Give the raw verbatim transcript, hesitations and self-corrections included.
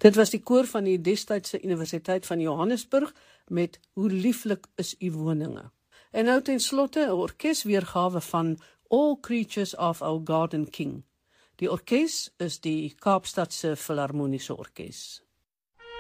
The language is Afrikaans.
Dit was die koor van die destydse Universiteit van Johannesburg met Hoe lieflik is u woninge. En nou ten slotte 'n orkesweergawe van All Creatures of Our Garden King. Die orkes is die Kaapstadse Filharmoniese Orkes.